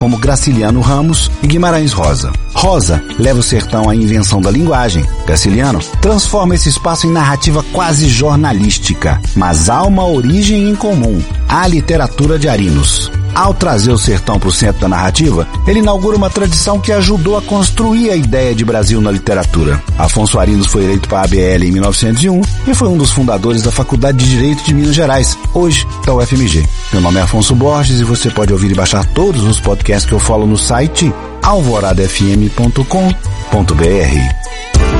como Graciliano Ramos e Guimarães Rosa. Rosa leva o sertão à invenção da linguagem. Graciliano transforma esse espaço em narrativa quase jornalística, mas há uma origem em comum, a literatura de Arinos. Ao trazer o sertão para o centro da narrativa, ele inaugura uma tradição que ajudou a construir a ideia de Brasil na literatura. Afonso Arinos foi eleito para a ABL em 1901 e foi um dos fundadores da Faculdade de Direito de Minas Gerais, hoje da UFMG. Meu nome é Afonso Borges e você pode ouvir e baixar todos os podcasts que eu falo no site alvoradafm.com.br.